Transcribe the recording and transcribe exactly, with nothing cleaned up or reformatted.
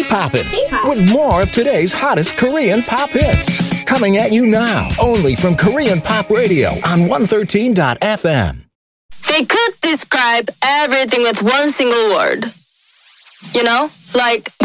K-Poppin', with more of today's hottest Korean pop hits. Coming at you now, only from Korean Pop Radio on one thirteen dot F M. They could describe everything with one single word. You know? Like...